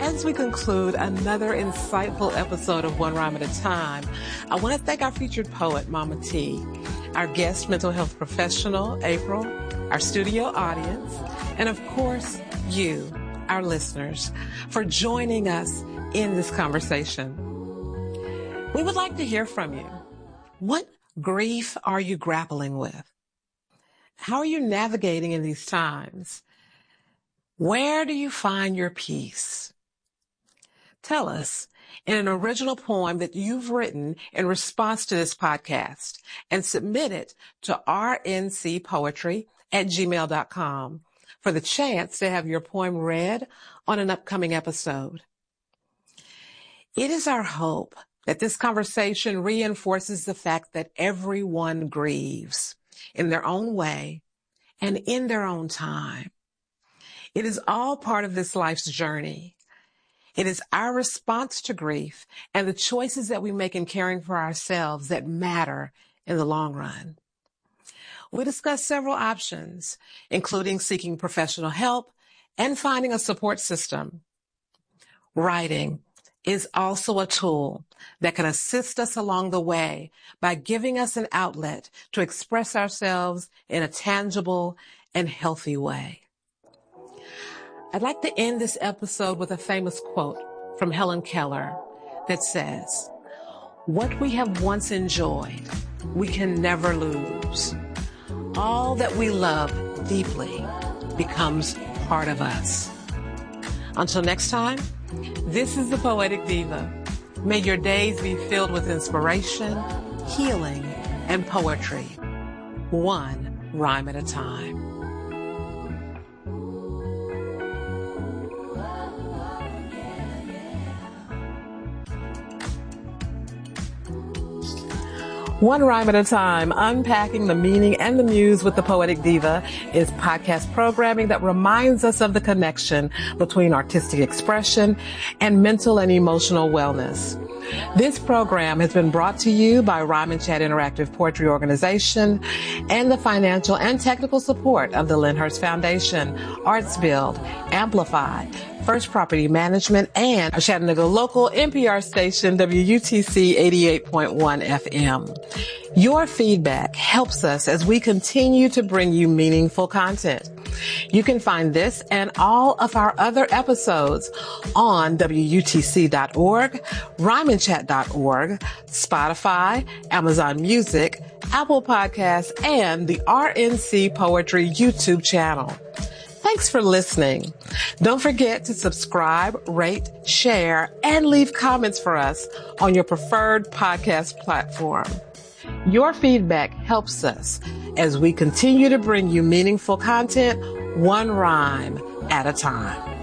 as we conclude another insightful episode of One Rhyme at a Time, I want to thank our featured poet, Mama T, our guest mental health professional, April, our studio audience, and of course, you, our listeners, for joining us in this conversation. We would like to hear from you. What grief are you grappling with? How are you navigating in these times? Where do you find your peace? Tell us in an original poem that you've written in response to this podcast and submit it to rncpoetry@gmail.com for the chance to have your poem read on an upcoming episode. It is our hope that this conversation reinforces the fact that everyone grieves in their own way and in their own time. It is all part of this life's journey. It is our response to grief and the choices that we make in caring for ourselves that matter in the long run. We discussed several options, including seeking professional help and finding a support system. Writing is also a tool that can assist us along the way by giving us an outlet to express ourselves in a tangible and healthy way. I'd like to end this episode with a famous quote from Helen Keller that says, "What we have once enjoyed, we can never lose. All that we love deeply becomes part of us." Until next time, this is the Poetic Diva. May your days be filled with inspiration, healing, and poetry. One rhyme at a time. One Rhyme at a Time, unpacking the meaning and the muse with the Poetic Diva, is podcast programming that reminds us of the connection between artistic expression and mental and emotional wellness. This program has been brought to you by Rhyme and Chat Interactive Poetry Organization and the financial and technical support of the Lyndhurst Foundation, Arts Build, Amplify, First Property Management, and our Chattanooga local NPR station, WUTC 88.1 FM. Your feedback helps us as we continue to bring you meaningful content. You can find this and all of our other episodes on WUTC.org, rhymeandchat.org, Spotify, Amazon Music, Apple Podcasts, and the RNC Poetry YouTube channel. Thanks for listening. Don't forget to subscribe, rate, share, and leave comments for us on your preferred podcast platform. Your feedback helps us as we continue to bring you meaningful content, one rhyme at a time.